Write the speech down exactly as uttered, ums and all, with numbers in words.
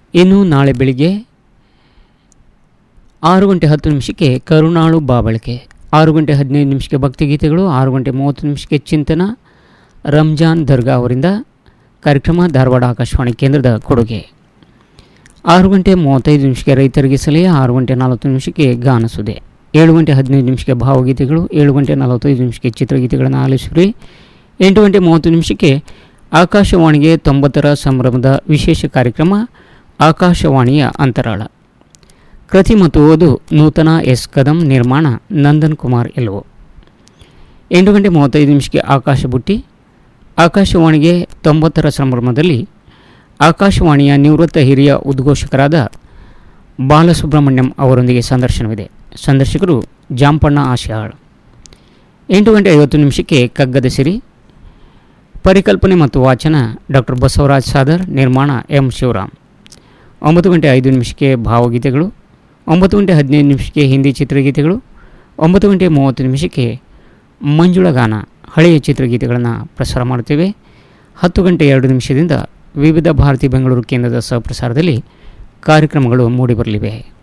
ಇನ್ನು ನಾಳೆ ಬೆಳಿಗ್ಗೆ ಆರು ಗಂಟೆ ಹತ್ತು ನಿಮಿಷಕ್ಕೆ ಕರುಣಾಳು ಬಾಬಳಿಕೆ, ಆರು ಗಂಟೆ ಹದಿನೈದು ನಿಮಿಷಕ್ಕೆ ಭಕ್ತಿಗೀತೆಗಳು, ಆರು ಗಂಟೆ ಮೂವತ್ತು ನಿಮಿಷಕ್ಕೆ ಚಿಂತನ ರಂಜಾನ್ ದರ್ಗಾ ಅವರಿಂದ ಕಾರ್ಯಕ್ರಮ ಧಾರವಾಡ ಆಕಾಶವಾಣಿ ಕೇಂದ್ರದ ಕೊಡುಗೆ. ಆರು ಗಂಟೆ ಮೂವತ್ತೈದು ನಿಮಿಷಕ್ಕೆ ರೈತರಿಗೆ ಸಲಹೆ, ಆರು ಗಂಟೆ ನಲವತ್ತು ನಿಮಿಷಕ್ಕೆ ಗಾನಸುದೆ, ಏಳು ಗಂಟೆ ಹದಿನೈದು ನಿಮಿಷಕ್ಕೆ ಭಾವಗೀತೆಗಳು, ಏಳು ಗಂಟೆ ನಲವತ್ತೈದು ನಿಮಿಷಕ್ಕೆ ಚಿತ್ರಗೀತೆಗಳನ್ನು ಆಲಿಸುವಿರಿ. ಎಂಟು ಗಂಟೆ ಮೂವತ್ತು ನಿಮಿಷಕ್ಕೆ ಆಕಾಶವಾಣಿಗೆ ತೊಂಬತ್ತರ ಸಂಭ್ರಮದ ವಿಶೇಷ ಕಾರ್ಯಕ್ರಮ ಆಕಾಶವಾಣಿಯ ಅಂತರಾಳ. ಕೃತಿ ಮತ್ತು ಓದು ನೂತನ ಎಸ್ ಕದಂ, ನಿರ್ಮಾಣ ನಂದನ್ ಕುಮಾರ್ ಎಲ್ವೋ. ಎಂಟು ಗಂಟೆ ಮೂವತ್ತೈದು ನಿಮಿಷಕ್ಕೆ ಆಕಾಶ ಬುಟ್ಟಿ, ಆಕಾಶವಾಣಿಗೆ ತೊಂಬತ್ತರ ಸಂಭ್ರಮದಲ್ಲಿ ಆಕಾಶವಾಣಿಯ ನಿವೃತ್ತ ಹಿರಿಯ ಉದ್ಘೋಷಕರಾದ ಬಾಲಸುಬ್ರಹ್ಮಣ್ಯಂ ಅವರೊಂದಿಗೆ ಸಂದರ್ಶನವಿದೆ. ಸಂದರ್ಶಕರು ಜಾಂಪಣ್ಣ ಆಶಾಳ್. ಎಂಟು ಗಂಟೆ ಐವತ್ತು ನಿಮಿಷಕ್ಕೆ ಕಗ್ಗದ ಸಿರಿ, ಪರಿಕಲ್ಪನೆ ಮತ್ತು ವಾಚನ ಡಾಕ್ಟರ್ ಬಸವರಾಜ್ ಸಾದರ್, ನಿರ್ಮಾಣ ಎಂ ಶಿವರಾಮ್. ಒಂಬತ್ತು ಗಂಟೆ ಐದು ನಿಮಿಷಕ್ಕೆ ಭಾವಗೀತೆಗಳು, ಒಂಬತ್ತು ಗಂಟೆ ಹದಿನೈದು ನಿಮಿಷಕ್ಕೆ ಹಿಂದಿ ಚಿತ್ರಗೀತೆಗಳು, ಒಂಬತ್ತು ಗಂಟೆ ಮೂವತ್ತು ನಿಮಿಷಕ್ಕೆ ಮಂಜುಳಗಾನ ಹಳೆಯ ಚಿತ್ರಗೀತೆಗಳನ್ನು ಪ್ರಸಾರ ಮಾಡುತ್ತೇವೆ. ಹತ್ತು ಗಂಟೆ ಎರಡು ನಿಮಿಷದಿಂದ ವಿವಿಧ ಭಾರತಿ ಬೆಂಗಳೂರು ಕೇಂದ್ರದ ಸಹಪ್ರಸಾರದಲ್ಲಿ ಕಾರ್ಯಕ್ರಮಗಳು ಮೂಡಿಬರಲಿವೆ.